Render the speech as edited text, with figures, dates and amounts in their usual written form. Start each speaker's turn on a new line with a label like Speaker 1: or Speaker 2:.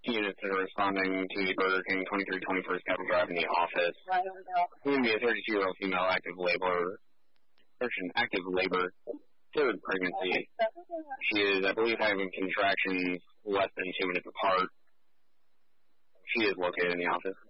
Speaker 1: units that are responding to the Burger King 2321st Capitol Drive in the office. It's going to be a 32-year-old female active labor, third pregnancy. She is, I believe, having contractions less than 2 minutes apart. She is located in the office.